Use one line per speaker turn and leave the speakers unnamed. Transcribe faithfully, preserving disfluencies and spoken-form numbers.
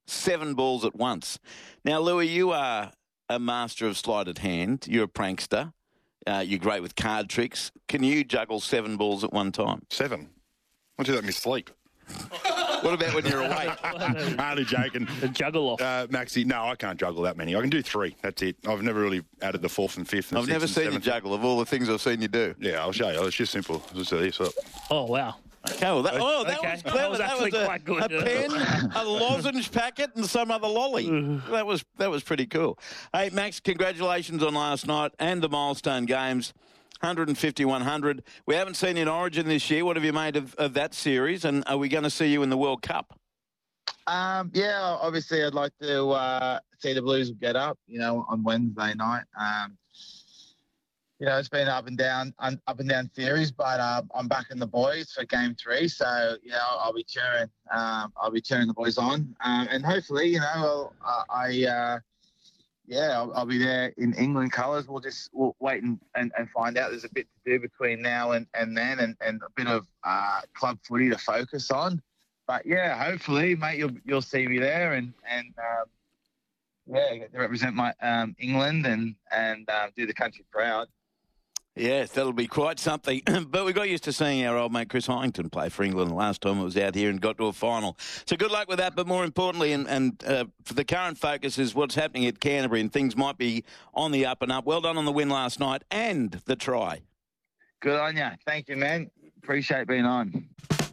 seven balls at once. Now, Louis, you are a master of sleight of hand. You're a prankster. Uh, you're great with card tricks. Can you juggle seven balls at one time?
Seven? I do that in my sleep.
What about when you're awake?
Only joking.
The juggle off.
Uh, Maxie, no, I can't juggle that many. I can do three. That's it. I've never really added the fourth and fifth and
I've
sixth
never
and
seen you
seventh.
juggle of all the things I've seen you do.
Yeah, I'll show you. It's just simple. I'll just set this up.
Oh, wow.
Okay, well, that, oh, that
Okay.
was
That
clever.
was
That
actually
was a,
quite good.
a pen, a lozenge packet, and some other lolly. That was that was pretty cool. Hey, Max, congratulations on last night and the milestone games. one fifty, one hundred. We haven't seen you in Origin this year. What have you made of, of that series? And are we going to see you in the World Cup?
Um, yeah, obviously I'd like to uh, see the Blues get up, you know, on Wednesday night. Um, you know, it's been up and down, un, up and down series, but uh, I'm backing the boys for game three. So, you know, I'll be cheering, um, I'll be cheering the boys on. Um, and hopefully, you know, I'll, uh, I, uh, yeah, I'll, I'll be there in England colours. We'll just we'll wait and, and, and find out. There's a bit to do between now and, and then and, and a bit of uh, club footy to focus on. But, yeah, hopefully, mate, you'll you'll see me there and, and um, yeah, get to represent my um, England and, and uh, do the country proud.
Yes, that'll be quite something. But we got used to seeing our old mate Chris Hyington play for England the last time it was out here and got to a final. So good luck with that. But more importantly, and, and uh, for the current focus is what's happening at Canterbury, and things might be on the up and up. Well done on the win last night and the try.
Good on you. Thank you, man. Appreciate being on.